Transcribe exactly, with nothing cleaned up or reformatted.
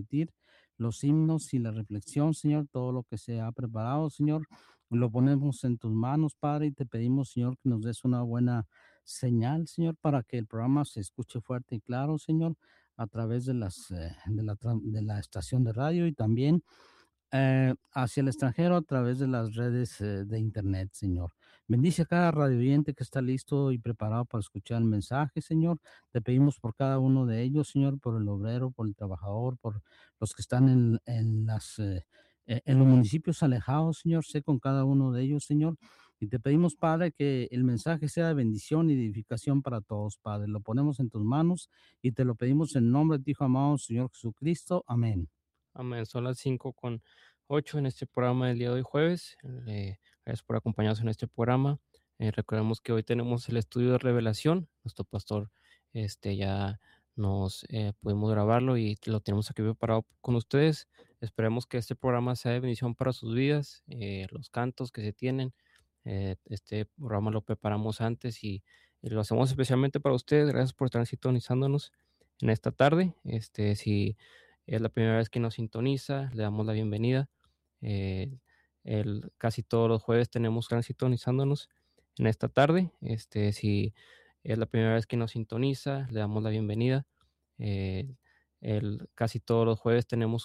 los himnos y la reflexión, Señor, todo lo que se ha preparado, Señor, lo ponemos en tus manos, Padre, y te pedimos, Señor, que nos des una buena señal, Señor, para que el programa se escuche fuerte y claro, Señor, a través de las eh, de la, tran- de la estación de radio y también eh, hacia el extranjero a través de las redes eh, de internet, Señor. Bendice a cada radio oyente que está listo y preparado para escuchar el mensaje, Señor. Te pedimos por cada uno de ellos, Señor, por el obrero, por el trabajador, por los que están en, en las, eh, eh, en los municipios alejados, Señor. Sé con cada uno de ellos, Señor. Y te pedimos, Padre, que el mensaje sea de bendición y de edificación para todos, Padre. Lo ponemos en tus manos y te lo pedimos en nombre de ti, hijo amado, Señor Jesucristo. Amén. Amén. Son las cinco con ocho en este programa del día de hoy jueves. Eh, gracias por acompañarnos en este programa. Eh, recordemos que hoy tenemos el estudio de revelación. Nuestro pastor este, ya nos eh, pudimos grabarlo y lo tenemos aquí preparado con ustedes. Esperemos que este programa sea de bendición para sus vidas. Eh, los cantos que se tienen. Eh, este programa lo preparamos antes y, y lo hacemos especialmente para ustedes. Gracias por estar sintonizándonos en esta tarde. Este, si es la primera vez que nos sintoniza, le damos la bienvenida. Eh, el, casi todos los jueves tenemos gran sintonizándonos en esta tarde. Este, si es la primera vez que nos sintoniza, le damos la bienvenida. Eh, el, casi todos los jueves tenemos